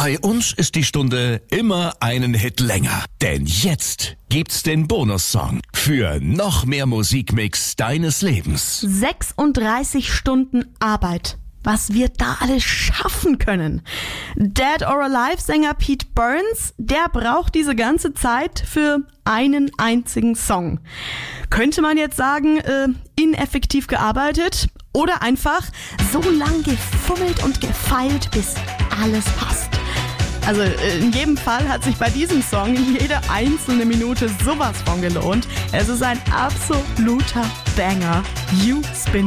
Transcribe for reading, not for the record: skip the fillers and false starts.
Bei uns ist die Stunde immer einen Hit länger. Denn jetzt gibt's den Bonussong für noch mehr Musikmix deines Lebens. 36 Stunden Arbeit. Was wir da alles schaffen können. Dead or Alive-Sänger Pete Burns, der braucht diese ganze Zeit für einen einzigen Song. Könnte man jetzt sagen, ineffektiv gearbeitet oder einfach so lang gefummelt und gefeilt, bis alles passt. Also in jedem Fall hat sich bei diesem Song jede einzelne Minute sowas von gelohnt. Es ist ein absoluter Banger. You Spin